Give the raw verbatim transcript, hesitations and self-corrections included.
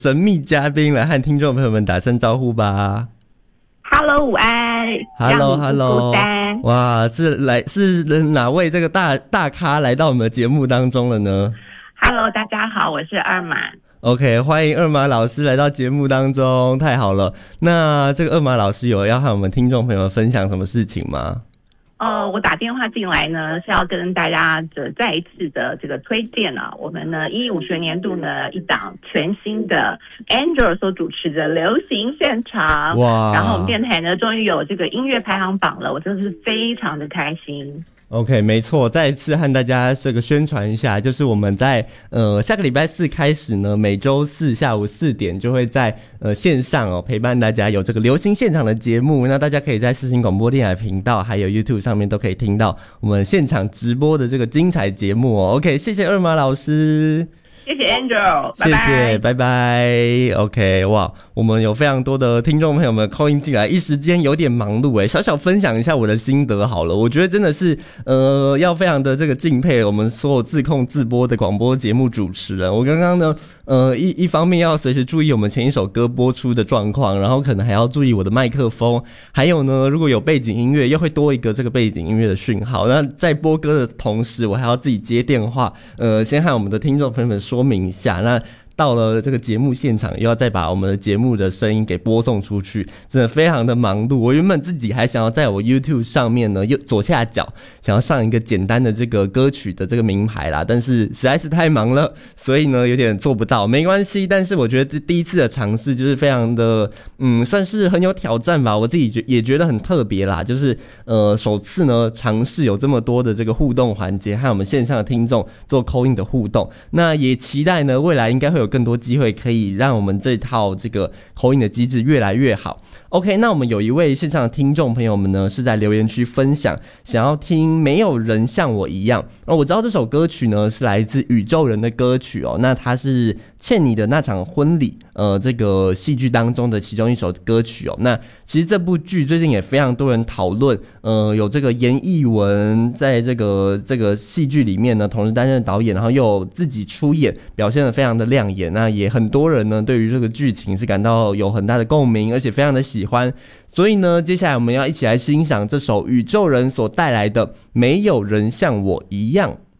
神秘嘉宾来和听众朋友们打声招呼吧。 Hello， 午安。 Hello Hello， 哇，是来是哪位这个大大咖来到我们的节目当中了呢 ？Hello， 大家好，我是二马。 OK， 欢迎二马老师来到节目当中，太好了。那这个二马老师有要和我们听众朋友们分享什么事情吗？ 呃，我打电话进来呢，是要跟大家的再一次的这个推荐啊，我们呢一五学年度呢一档全新的 Angel 所主持的流行现场，哇！然后我们电台呢终于有这个音乐排行榜了，我真的是非常的开心。 OK， 没错，再一次和大家这个宣传一下，就是我们在呃下个礼拜四开始呢，每周四下午四点就会在呃线上哦陪伴大家有这个流行现场的节目，那大家可以在世新广播电台频道还有 YouTube 上面都可以听到我们现场直播的这个精彩节目哦。OK， 谢谢二马老师。 谢谢 Angel， 拜拜。 谢谢，拜拜。OK， 哇，我们有非常多的听众朋友们 call in 进来，一时间有点忙碌诶，小小分享一下我的心得好了。我觉得真的是呃，要非常的这个敬佩我们所有自控自播的广播节目主持人。我刚刚呢，呃，一一方面要随时注意我们前一首歌播出的状况，然后可能还要注意我的麦克风，还有呢，如果有背景音乐，又会多一个这个背景音乐的讯号。那在播歌的同时，我还要自己接电话，呃，先和我们的听众朋友们说明一下。那到了这个节目现场，又要再把我们的节目的声音给播送出去，真的非常的忙碌。我原本自己还想要在我 YouTube 上面呢，右左下角想要上一个简单的这个歌曲的这个名牌啦，但是实在是太忙了，所以呢有点做不到。没关系，但是我觉得这第一次的尝试就是非常的，嗯，算是很有挑战吧。我自己觉也觉得很特别啦，就是呃首次呢尝试有这么多的这个互动环节，和我们线上的听众做 call in 的互动。那也期待呢未来应该会有更多机会可以让我们这套这个call in的机制越来越好。 OK， 那我们有一位线上的听众朋友们呢是在留言区分享想要听没有人像我一样。那我知道这首歌曲呢是来自宇宙人的歌曲哦，那它是欠你的那场婚礼呃这个戏剧当中的其中一首歌曲哦。那其实这部剧最近也非常多人讨论，呃有这个严艺文在这个这个戏剧里面呢同时担任导演，然后又有自己出演，表现得非常的亮眼。那也很多人呢对于这个剧情是感到有很大的共鸣，而且非常的喜欢。所以呢接下来我们要一起来欣赏这首宇宙人所带来的没有人像我一样。